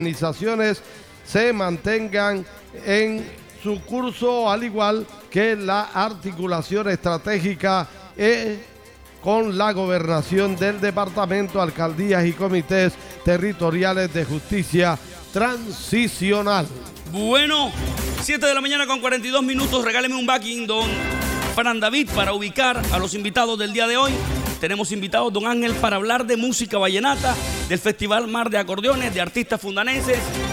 organizaciones se mantengan en su curso, al igual que la articulación estratégica con la gobernación del departamento, alcaldías y comités territoriales de justicia transicional. Bueno, 7 de la mañana con 42 minutos. Regáleme un backing, don Fran David, para ubicar a los invitados del día de hoy. Tenemos invitados, don Ángel, para hablar de música vallenata, del Festival Mar de Acordeones, de artistas fundanenses.